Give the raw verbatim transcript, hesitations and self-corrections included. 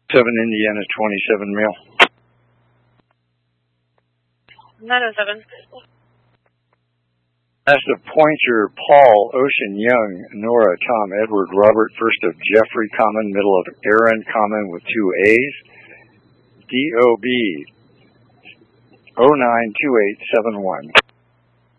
seven Indiana twenty-seven male. nine oh seven. As the pointer, Paul, Ocean, Young, Nora, Tom, Edward, Robert, first of Jeffrey, common, middle of Aaron, common with two A's. D O B oh nine two eight seven one.